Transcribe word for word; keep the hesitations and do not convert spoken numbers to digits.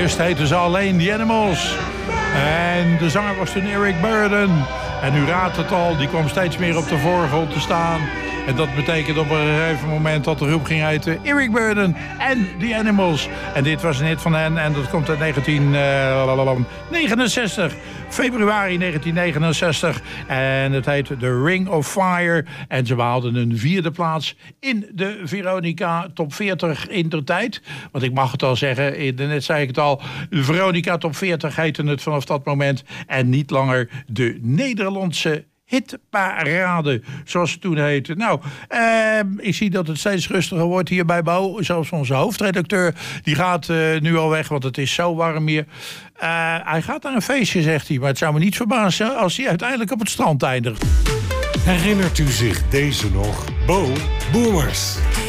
Eerst heten ze alleen The Animals. En de zanger was toen Eric Burdon. En u raadt het al, die kwam steeds meer op de voorgrond te staan. En dat betekent op een gegeven moment dat de groep ging heten Eric Burdon en The Animals. En dit was een hit van hen en dat komt uit negentien negenenzestig. Februari negentien negenenzestig. En het heet The Ring of Fire. En ze behaalden een vierde plaats in de Veronica Top veertig in der tijd. Want ik mag het al zeggen, net zei ik het al. De Veronica Top veertig heette het vanaf dat moment. En niet langer de Nederlandse hitparade, zoals het toen heette. Nou, eh, ik zie dat het steeds rustiger wordt hier bij Bo. Zelfs onze hoofdredacteur, die gaat uh, nu al weg, want het is zo warm hier. Uh, hij gaat naar een feestje, zegt hij. Maar het zou me niet verbazen als hij uiteindelijk op het strand eindigt. Herinnert u zich deze nog? Bo Boomers.